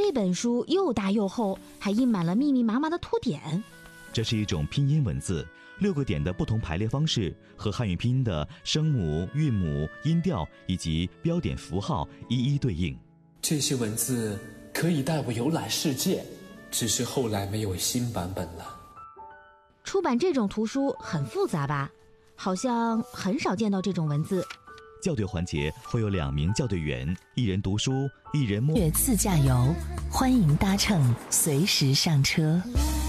这本书又大又厚，还印满了密密麻麻的图点。 这是一种拼音文字，6个点的不同排列方式和汉语拼音的声母、韵母、音调以及标点符号一一对应。 这些文字可以带我游览世界，只是后来没有新版本了。 出版这种图书很复杂吧？好像很少见到这种文字。 校对环节会有2名校对员，一人读书，一人自驾游，欢迎搭乘，随时上车。